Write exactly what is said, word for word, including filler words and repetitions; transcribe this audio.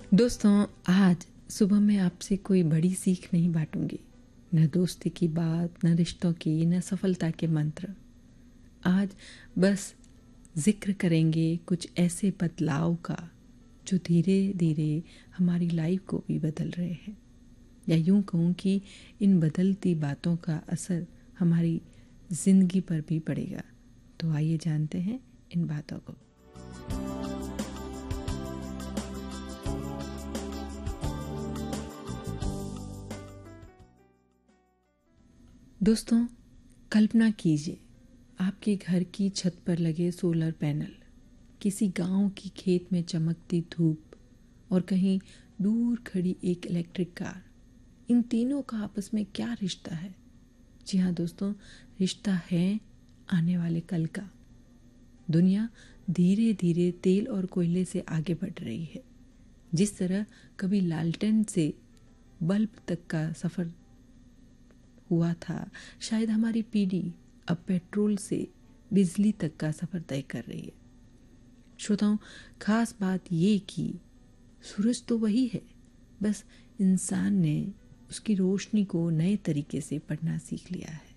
दोस्तों, आज सुबह मैं आपसे कोई बड़ी सीख नहीं बांटूंगी। न दोस्ती की बात, न रिश्तों की, न सफलता के मंत्र। आज बस जिक्र करेंगे कुछ ऐसे बदलाव का जो धीरे धीरे हमारी लाइफ को भी बदल रहे हैं, या यूं कहूँ कि इन बदलती बातों का असर हमारी जिंदगी पर भी पड़ेगा। तो आइए जानते हैं इन बातों को। दोस्तों, कल्पना कीजिए, आपके घर की छत पर लगे सोलर पैनल, किसी गांव की खेत में चमकती धूप और कहीं दूर खड़ी एक इलेक्ट्रिक कार। इन तीनों का आपस में क्या रिश्ता है? जी हाँ दोस्तों, रिश्ता है आने वाले कल का। दुनिया धीरे धीरे तेल और कोयले से आगे बढ़ रही है। जिस तरह कभी लालटेन से बल्ब तक का सफ़र हुआ था, शायद हमारी पीढ़ी अब पेट्रोल से बिजली तक का सफ़र तय कर रही है। श्रोताओं, खास बात ये कि सूरज तो वही है, बस इंसान ने उसकी रोशनी को नए तरीके से पढ़ना सीख लिया है।